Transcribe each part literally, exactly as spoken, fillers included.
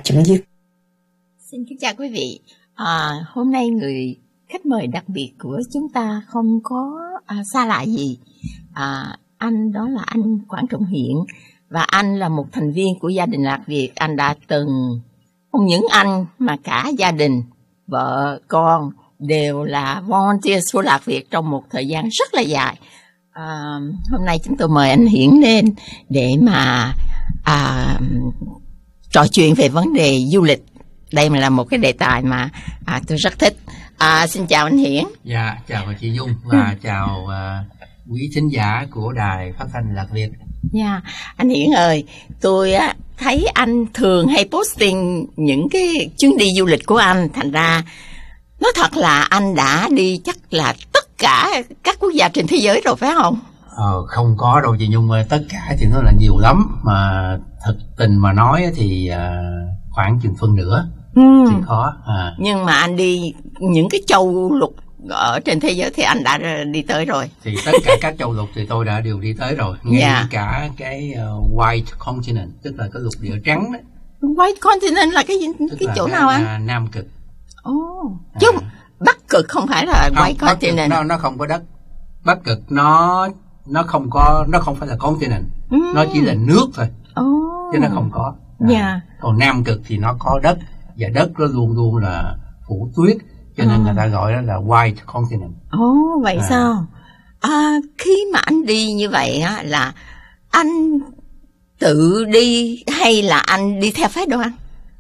chấm dứt. Xin kính chào quý vị. À, hôm nay người khách mời đặc biệt của chúng ta không có à, xa lạ gì. À, anh đó là anh Quảng Trọng Hiện, và anh là một thành viên của gia đình Lạc Việt. Anh đã từng, không những anh mà cả gia đình, vợ, con đều là volunteer của Lạc Việt trong một thời gian rất là dài. À, hôm nay chúng tôi mời anh Hiển lên để mà à, trò chuyện về vấn đề du lịch. Đây là một cái đề tài mà à, tôi rất thích. À, xin chào anh Hiển. Dạ, chào bà chị Dung và chào uh, quý thính giả của đài phát thanh Lạc Việt. Dạ, yeah. Anh Hiển ơi, tôi á, thấy anh thường hay posting những cái chuyến đi du lịch của anh. Thành ra nói thật là anh đã đi chắc là tất cả các quốc gia trên thế giới rồi phải không? Ờ, không có đâu chị Nhung ơi, tất cả thì nó là nhiều lắm. Mà thực tình mà nói thì uh, khoảng chừng phân nửa ừ. thì khó à. Nhưng mà anh đi những cái châu lục ở trên thế giới thì anh đã đi tới rồi. Thì tất cả các châu lục thì tôi đã đều đi tới rồi. Ngay yeah. cả cái uh, White Continent, tức là cái lục địa trắng đấy. White Continent là cái gì? Cái chỗ nào anh? À, Nam Cực. Ồ, oh. à. Chứ Bắc Cực không phải là không, White Continent. Nó nó không có đất. Bắc Cực nó nó không có, nó không phải là continent, mm. nó chỉ là nước thôi. Oh. Chứ nó không có. À. Yeah. Còn Nam Cực thì nó có đất, và đất nó luôn luôn là phủ tuyết, cho nên oh. người ta gọi đó là White Continent. Ồ, oh, vậy à. sao? À, khi mà anh đi như vậy á, là anh tự đi hay là anh đi theo phái đoàn?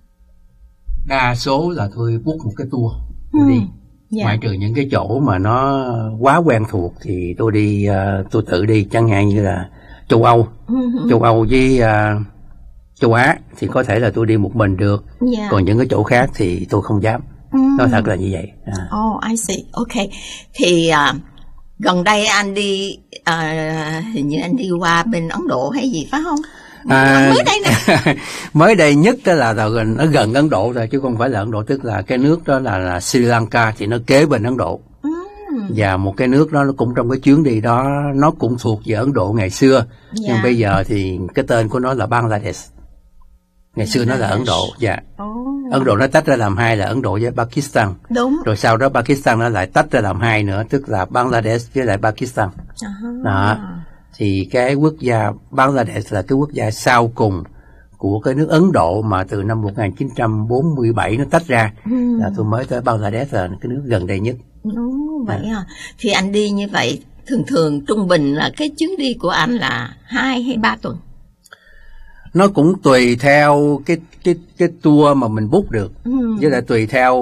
Đa số là tôi book một cái tour tôi mm. đi. Yeah. Ngoại trừ những cái chỗ mà nó quá quen thuộc thì tôi đi, uh, tôi tự đi, chẳng hạn như là châu Âu, mm-hmm. châu Âu với uh, châu Á thì có thể là tôi đi một mình được, yeah. còn những cái chỗ khác thì tôi không dám. Mm. Nói thật là như vậy. À. Oh, I see. Ok. Thì uh, gần đây anh đi, uh, hình như anh đi qua bên Ấn Độ hay gì phải không? À, mới đây nè. Mới đây nhất đó là, là nó gần Ấn Độ rồi, chứ không phải là Ấn Độ, tức là cái nước đó là, là Sri Lanka, thì nó kế bên Ấn Độ. Mm. Và một cái nước đó nó cũng trong cái chuyến đi đó, nó cũng thuộc về Ấn Độ ngày xưa, yeah. nhưng bây giờ thì cái tên của nó là Bangladesh. Ngày xưa nó là Ấn Độ. Dạ. Oh. Ấn Độ nó tách ra làm hai là Ấn Độ với Pakistan. Đúng. Rồi sau đó Pakistan nó lại tách ra làm hai nữa, tức là Bangladesh với lại Pakistan. Uh-huh. Đó. Thì cái quốc gia Bangladesh là cái quốc gia sau cùng của cái nước Ấn Độ mà từ năm một nghìn chín trăm bốn mươi bảy nó tách ra. Ừ. Là tôi mới tới Bangladesh, là cái nước gần đây nhất. Đúng vậy à. à. Thì anh đi như vậy, thường thường trung bình là cái chuyến đi của anh là hai hay ba tuần? Nó cũng tùy theo cái cái cái tour mà mình book được, ừ. với lại tùy theo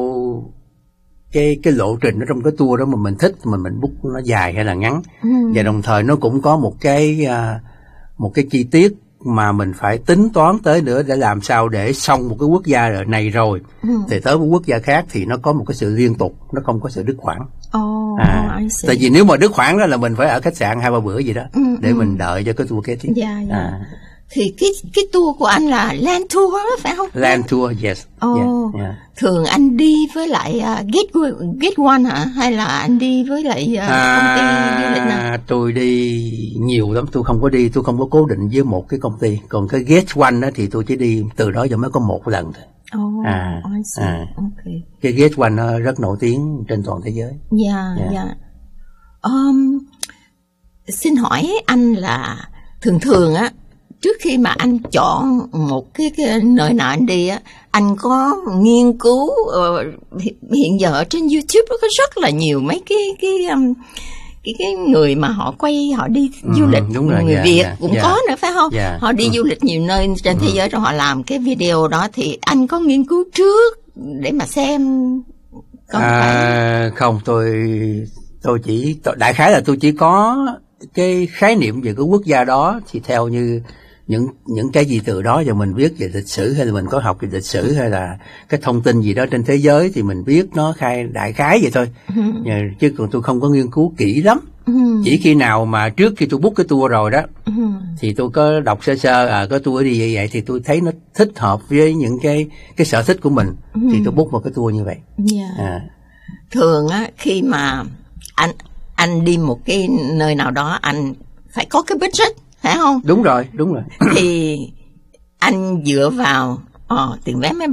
cái cái lộ trình ở trong cái tour đó mà mình thích, mà mình book nó dài hay là ngắn. Ừ. Và đồng thời nó cũng có một cái uh, một cái chi tiết mà mình phải tính toán tới nữa, để làm sao để xong một cái quốc gia này rồi ừ. thì tới một quốc gia khác thì nó có một cái sự liên tục, nó không có sự đứt quãng. Oh, à, tại vì nếu mà đứt quãng đó là mình phải ở khách sạn hai ba bữa gì đó ừ, để ừ. mình đợi cho cái tour kế tiếp. Yeah, yeah. À. Thì cái cái tour của anh là land tour đó, phải không? Land tour, yes. Oh, yeah, yeah. Thường anh đi với lại uh, Get Get One hả? Hay là anh đi với lại uh, à, công ty du lịch nào? Tôi đi nhiều lắm, tôi không có đi, tôi không có cố định với một cái công ty. Còn cái Get One đó thì tôi chỉ đi từ đó giờ mới có một lần thôi. Oh, à, I see. À. Okay. Cái Get One nó rất nổi tiếng trên toàn thế giới. Yeah, yeah. yeah. Um, xin hỏi anh là thường thường á, trước khi mà anh chọn một cái, cái nơi nào anh đi á, anh có nghiên cứu uh, hiện giờ ở trên YouTube có rất là nhiều mấy cái cái um, cái cái người mà họ quay, họ đi du lịch, ừ, đúng rồi, người yeah, Việt yeah, cũng yeah. có nữa phải không? Yeah. Họ đi ừ. du lịch nhiều nơi trên ừ. thế giới rồi họ làm cái video đó, thì anh có nghiên cứu trước để mà xem không? À, phải... không, tôi tôi chỉ tôi, đại khái là tôi chỉ có cái khái niệm về cái quốc gia đó, thì theo như những những cái gì từ đó giờ mình biết về lịch sử, hay là mình có học về lịch sử, hay là cái thông tin gì đó trên thế giới thì mình biết nó khai đại khái vậy thôi. Ừ. Chứ còn tôi không có nghiên cứu kỹ lắm. Ừ. Chỉ khi nào mà trước khi tôi book cái tour rồi đó ừ. thì tôi có đọc sơ sơ à có tour đi vậy vậy thì tôi thấy nó thích hợp với những cái cái sở thích của mình ừ. thì tôi book một cái tour như vậy. Yeah. À. Thường á, khi mà anh anh đi một cái nơi nào đó, anh phải có cái budget, phải không? Đúng rồi, đúng rồi. Thì anh dựa vào ờ, tiền vé máy